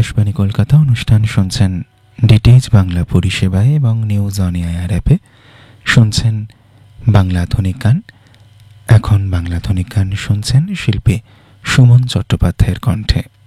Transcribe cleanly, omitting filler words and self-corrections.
আকাশবাণী কলকাতা অনুষ্ঠান শুনছেন ডিটিএইচ বাংলা পরিষেবায় এবং নিউজ অন এয়ার অ্যাপে। শুনছেন বাংলা আধুনিক গান। এখন বাংলা আধুনিক গান শুনছেন শিল্পী সুমন চট্টোপাধ্যায়ের কণ্ঠে।